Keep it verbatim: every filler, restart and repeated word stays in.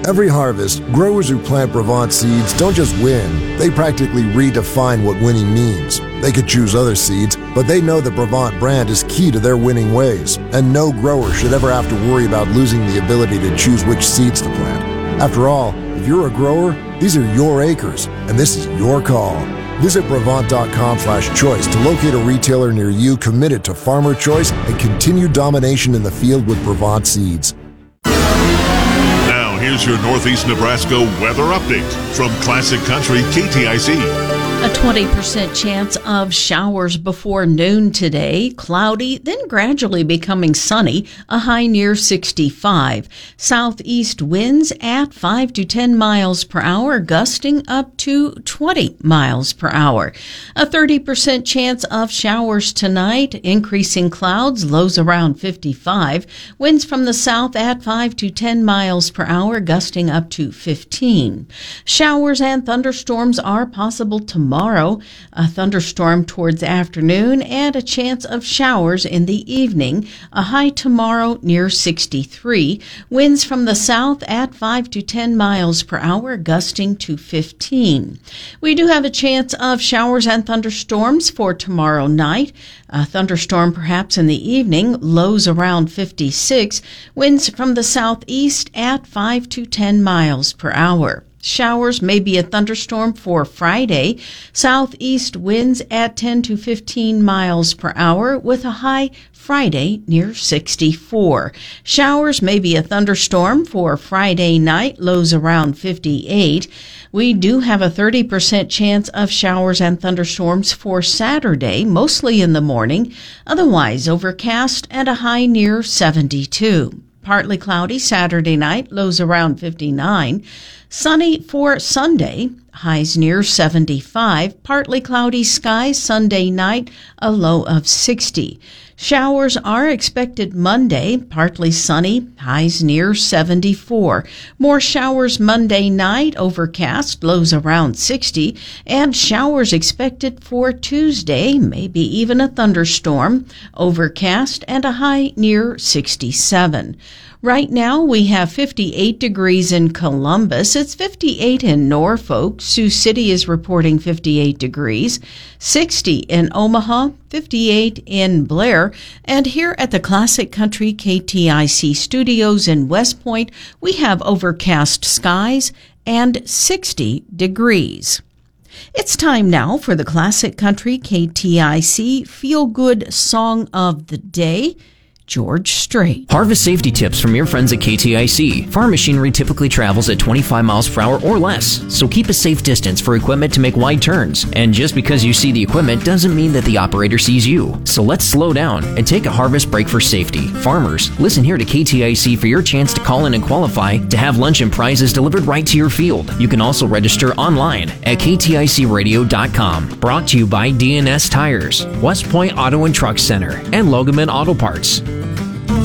Every harvest, growers who plant Brevant seeds don't just win, they practically redefine what winning means. They could choose other seeds, but they know the Brevant brand is key to their winning ways, and no grower should ever have to worry about losing the ability to choose which seeds to plant. After all, if you're a grower, these are your acres, and this is your call. Visit Brevant.com slash choice to locate a retailer near you committed to farmer choice and continued domination in the field with Brevant seeds. Now, here's your Northeast Nebraska weather update from Classic Country K T I C. A twenty percent chance of showers before noon today. Cloudy, then gradually becoming sunny. A high near sixty-five. Southeast winds at five to ten miles per hour, gusting up to twenty miles per hour. A thirty percent chance of showers tonight. Increasing clouds, lows around fifty-five. Winds from the south at five to ten miles per hour, gusting up to fifteen. Showers and thunderstorms are possible tomorrow. Tomorrow, a thunderstorm towards afternoon and a chance of showers in the evening. A high tomorrow near sixty-three. Winds from the south at five to ten miles per hour, gusting to fifteen. We do have a chance of showers and thunderstorms for tomorrow night. A thunderstorm perhaps in the evening, lows around fifty-six. Winds from the southeast at five to ten miles per hour. Showers, maybe a thunderstorm for Friday. Southeast winds at ten to fifteen miles per hour with a high Friday near sixty-four. Showers, maybe a thunderstorm for Friday night, lows around fifty-eight. We do have a thirty percent chance of showers and thunderstorms for Saturday, mostly in the morning. Otherwise overcast and a high near seventy-two. Partly cloudy Saturday night, lows around fifty-nine. Sunny for Sunday, highs near seventy-five. Partly cloudy skies Sunday night, a low of sixty. Showers are expected Monday, partly sunny, highs near seventy-four. More showers Monday night, overcast, lows around sixty. And showers expected for Tuesday, maybe even a thunderstorm, overcast, and a high near sixty-seven. Right now, we have fifty-eight degrees in Columbus. It's fifty-eight in Norfolk. Sioux City is reporting fifty-eight degrees. sixty in Omaha, fifty-eight in Blair. And here at the Classic Country K T I C studios in West Point, we have overcast skies and sixty degrees. It's time now for the Classic Country K T I C Feel Good Song of the Day. George Strait. Harvest safety tips from your friends at K T I C. Farm machinery typically travels at twenty-five miles per hour or less, so keep a safe distance for equipment to make wide turns. And just because you see the equipment doesn't mean that the operator sees you. So let's slow down and take a harvest break for safety. Farmers, listen here to K T I C for your chance to call in and qualify to have lunch and prizes delivered right to your field. You can also register online at K T I C radio dot com. Brought to you by D N S Tires, West Point Auto and Truck Center, and Logaman Auto Parts.